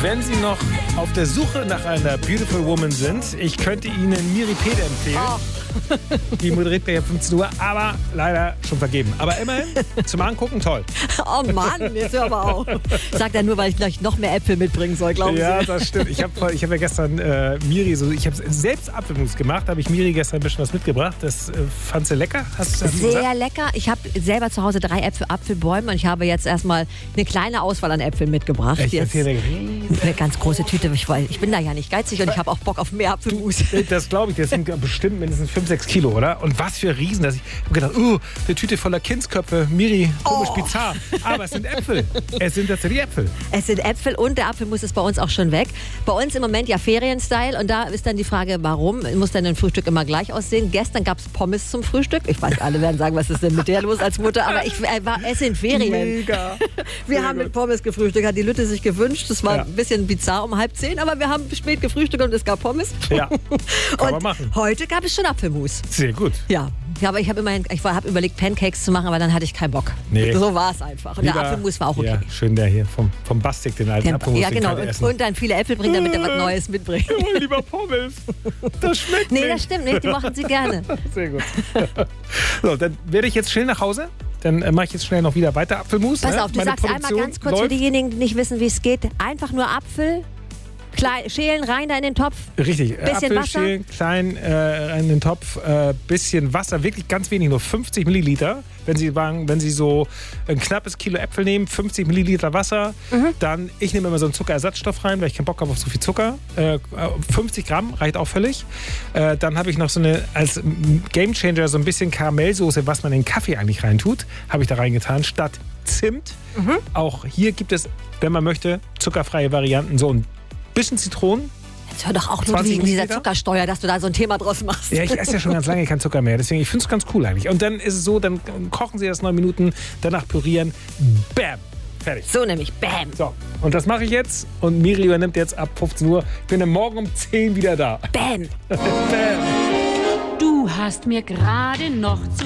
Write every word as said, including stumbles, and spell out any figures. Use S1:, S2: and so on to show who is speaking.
S1: Wenn Sie noch auf der Suche nach einer Beautiful Woman sind, ich könnte Ihnen Miri Peter empfehlen.
S2: Oh.
S1: Die moderiert bei fünfzehn Uhr, aber leider schon vergeben. Aber immerhin, zum Angucken toll.
S2: Oh Mann, jetzt hör mal auf. Sagt er nur, weil ich gleich noch mehr Äpfel mitbringen soll, glauben
S1: Ja,
S2: Sie?
S1: das stimmt. Ich habe ich hab ja gestern äh, Miri, so, ich habe selbst Apfelmus gemacht, habe ich Miri gestern ein bisschen was mitgebracht. Das äh, fand sie lecker? Hast, hast
S2: Sehr
S1: gesagt?
S2: lecker. Ich habe selber zu Hause drei Äpfel, Apfelbäume und ich habe jetzt erstmal eine kleine Auswahl an Äpfeln mitgebracht.
S1: Ich
S2: Jetzt
S1: erzähle
S2: eine ganz große Tüte. Ich, ich bin da ja nicht geizig und ich habe auch Bock auf mehr Apfelmus.
S1: Das glaube ich, das sind bestimmt mindestens fünf, sechs Kilo, oder? Und was für Riesen. Dass ich habe gedacht, uh, eine Tüte voller Kindsköpfe, Miri, komisch
S2: Oh.
S1: bizarr. Aber es sind Äpfel. Es sind tatsächlich Äpfel.
S2: Es sind Äpfel und der Apfelmus ist bei uns auch schon weg. Bei uns im Moment ja Ferienstyle und da ist dann die Frage, warum? Muss dann ein Frühstück immer gleich aussehen? Gestern gab es Pommes zum Frühstück. Ich weiß, alle werden sagen, was ist denn mit der los als Mutter? Aber ich äh, war, es sind Ferien.
S1: Mega.
S2: Wir
S1: Sehr
S2: haben
S1: gut.
S2: mit Pommes gefrühstückt, hat die Lütte sich gewünscht. Das war
S1: Ja.
S2: ein bisschen bizarr um halb zehn, aber wir haben spät gefrühstückt und es gab Pommes.
S1: Ja, kann man
S2: Und
S1: machen.
S2: heute gab es schon Apfelmus.
S1: Sehr gut.
S2: Ja. Ja, aber ich habe immerhin, ich habe überlegt, Pancakes zu machen, aber dann hatte ich keinen Bock.
S1: Nee.
S2: So war es einfach. Und der
S1: Lieber-
S2: Apfelmus war auch okay.
S1: Ja, schön der hier vom, vom Bastik, den alten
S2: Der-
S1: Apfelmus,
S2: ja,
S1: den
S2: genau.
S1: kann er
S2: Und,
S1: essen.
S2: und dann viele Äpfel bringen, damit er was Neues mitbringt.
S1: Oh, lieber Pommes. Das schmeckt
S2: Nee,
S1: nicht.
S2: das stimmt nicht. Die machen sie gerne.
S1: Sehr gut. So, dann werde ich jetzt schnell nach Hause. Dann äh, mache ich jetzt schnell noch wieder weiter Apfelmus.
S2: Pass
S1: ne?
S2: auf, du
S1: Meine
S2: sagst einmal
S1: Produktion
S2: ganz kurz für
S1: läuft.
S2: diejenigen, die nicht wissen, wie es geht. Einfach nur Apfel, klein, schälen, rein da in den Topf.
S1: Richtig,
S2: Bisschen
S1: Apfel
S2: Wasser?
S1: schälen, klein äh, in den Topf, äh, bisschen Wasser, wirklich ganz wenig, nur fünfzig Milliliter. Wenn Sie, wagen, wenn Sie so ein knappes Kilo Äpfel nehmen, fünfzig Milliliter Wasser,
S2: Mhm.
S1: dann, ich nehme immer so einen Zuckerersatzstoff rein, weil ich keinen Bock habe auf so viel Zucker. Äh, fünfzig Gramm reicht auch völlig. Äh, dann habe ich noch so eine, als Gamechanger, so ein bisschen Karamellsoße, was man in den Kaffee eigentlich reintut, habe ich da reingetan, statt Zimt.
S2: Mhm.
S1: Auch hier gibt es, wenn man möchte, zuckerfreie Varianten, so ein bisschen Zitronen.
S2: Jetzt hör doch auch nur
S1: zwanzig
S2: wegen dieser
S1: Milliliter?
S2: Zuckersteuer, dass du da so ein Thema draus machst.
S1: Ja, ich esse ja schon ganz lange kein Zucker mehr. Deswegen, ich finde es ganz cool eigentlich. Und dann ist es so, dann kochen Sie das neun Minuten, danach pürieren. Bam! Fertig.
S2: So nämlich, bam.
S1: So, und das mache ich jetzt. Und Miri übernimmt jetzt ab fünfzehn Uhr. Ich bin dann morgen um zehn wieder da.
S2: Bam.
S1: Bam!
S3: Du hast mir gerade noch zu